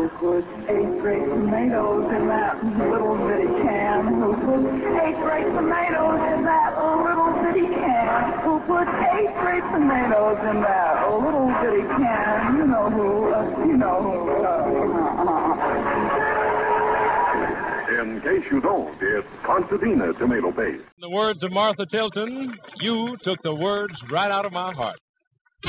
Who put 8 great tomatoes in that little bitty can? Who put 8 great tomatoes in that little bitty can? Who put 8 great tomatoes in that little bitty can? You know who, In case you don't, it's Concertina tomato paste. In the words of Martha Tilton, you took the words right out of my heart.